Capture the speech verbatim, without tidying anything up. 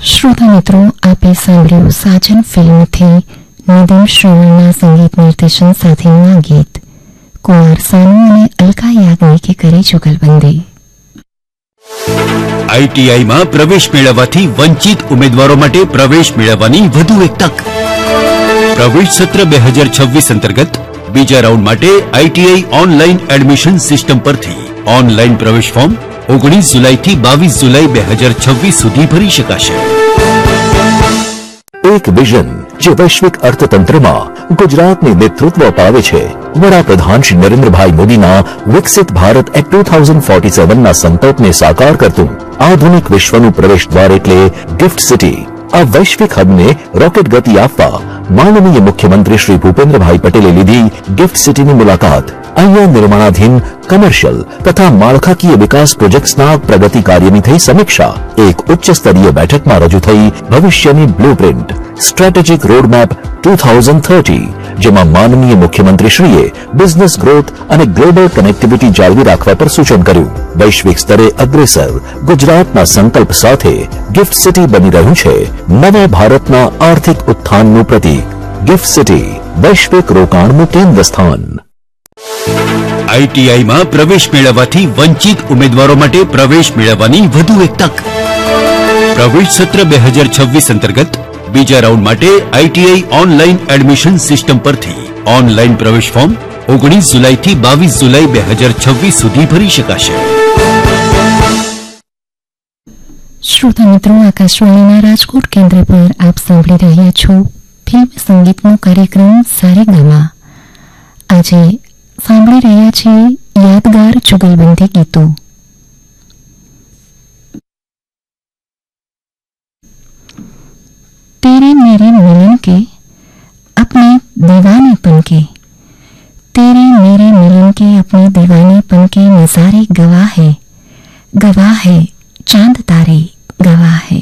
શ્રોતા મિત્રો, આપે સાંભળ્યું સાજન ફિલ્મથી નિધિન શ્રવણના સંગીત નિર્દેશન સાથેનું આ ગીત. કુમાર સાનુ અને અલકા યાજ્ઞિકે કરી જુગલબંધી. આઈટીઆઈમાં પ્રવેશ મેળવવાથી વંચિત ઉમેદવારો માટે પ્રવેશ મેળવવાની વધુ એક તક. પ્રવેશ સત્ર બે હજાર છવ્વીસ અંતર્ગત બીજા રાઉન્ડ માટે આઈટીઆઈ ઓનલાઈન એડમિશન સિસ્ટમ પરથી ઓનલાઈન પ્રવેશ ફોર્મ ઓગણીસ જુલાઈથી બાવીસ જુલાઈ બે હજાર છવ્વીસ સુધી ભરી શકાશે. એક વિઝન જે વૈશ્વિક અર્થતંત્રમાં ગુજરાતને નેતૃત્વ અપાવે છે. વડાપ્રધાન શ્રી નરેન્દ્રભાઈ મોદીના વિકસિત Bharat act two thousand forty સેવનના સંકલ્પને સાકાર કરતું આધુનિક વિશ્વનું પ્રવેશ દ્વાર એટલે ગિફ્ટ સિટી. આ વૈશ્વિક હબને રોકેટ ગતિ આપવા માનનીય મુખ્યમંત્રી શ્રી ભૂપેન્દ્રભાઈ પટેલે લીધી ગિફ્ટ સિટીની મુલાકાત. અહીંયા નિર્માણાધીન કમર્શિયલ તથા માળખાકીય વિકાસ પ્રોજેક્ટ્સના પ્રગતિ કાર્યની થઈ સમીક્ષા. એક ઉચ્ચ સ્તરીય બેઠકમાં રજૂ થઈ ભવિષ્યની blueprint strategic roadmap two thousand thirty, જેમાં માનનીય મુખ્યમંત્રીશ્રીએ બિઝનેસ ગ્રોથ અને ગ્લોબલ કનેક્ટિવિટી જાળવી રાખવા પર સૂચન કર્યું. વૈશ્વિક સ્તરે અગ્રેસર ગુજરાતના સંકલ્પ સાથે ગિફ્ટ સિટી બની રહ્યું છે નવા ભારતના આર્થિક ઉત્થાનનું પ્રતીક. ગિફ્ટ સિટી, વૈશ્વિક રોકાણનું કેન્દ્ર સ્થાન. આઈટીઆઈમાં પ્રવેશ મેળવવાથી વંચિત ઉમેદવારો માટે પ્રવેશ મેળવવાની વધુ એક તક. પ્રવેશ સત્ર બે હજાર છવ્વીસ અંતર્ગત બીજા રાઉન્ડ માટે આઈટીઆઈ ઓનલાઈન એડમિશન સિસ્ટમ પરથી ઓનલાઈન પ્રવેશ ફોર્મ ઓગણીસ જુલાઈથી બાવીસ જુલાઈ બે હજાર છવ્વીસ સુધી ભરી શકાશે. શ્રોતા મિત્રો, આકાશવાણીના રાજકોટ કેન્દ્ર પર આપ સાંભળી રહ્યા છો ફિલ્મ સંગીતનો કાર્યક્રમ સારેગામા. આજે સાંભળી રહ્યા છીએ યાદગાર જુગલબંધી ગીતો. तेरे मेरे मिलन के अपने दीवानेपन के, तेरे मेरे मिलन के अपने दीवानेपन के नजारे गवाह है, गवाह है चांद तारे गवाह है.